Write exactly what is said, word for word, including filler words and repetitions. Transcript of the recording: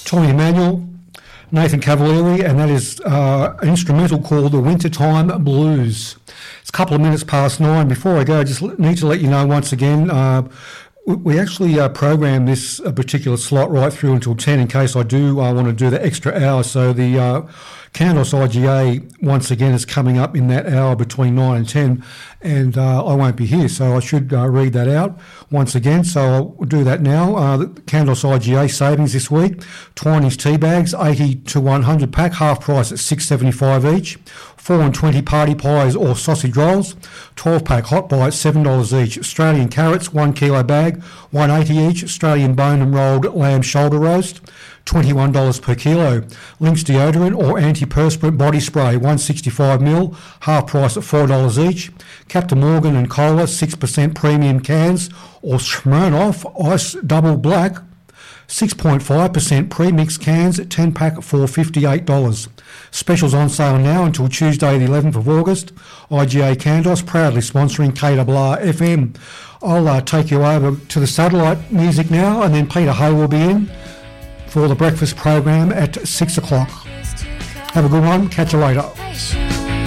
Tommy Emmanuel, Nathan Cavalieri, and that is uh, an instrumental called The Wintertime Blues. It's a couple of minutes past nine. Before I go, I just need to let you know once again, uh, we actually uh, program this uh, particular slot right through until ten in case I do uh, want to do the extra hour. So the uh, Kandos I G A once again is coming up in that hour between nine and ten, and uh, I won't be here, so I should uh, read that out once again. So I'll do that now. Uh, the Kandos I G A savings this week: Twinings tea bags, eighty to one hundred pack, half price at six seventy-five each. four and twenty party pies or sausage rolls, twelve pack hot buy at seven dollars each. Australian carrots, one kilo bag, one eighty each. Australian bone and rolled lamb shoulder roast, twenty-one dollars per kilo. Lynx deodorant or antiperspirant body spray, one sixty-five mil, half price at four dollars each. Captain Morgan and Cola, six percent premium cans or Smirnoff Ice Double Black, six point five percent pre-mix cans at ten pack at four dollars fifty-eight. Specials on sale now until Tuesday the eleventh of August. I G A Kandos proudly sponsoring K R R F M. I'll uh, take you over to the satellite music now, and then Peter Hay will be in for the breakfast program at six o'clock. Have a good one. Catch you later.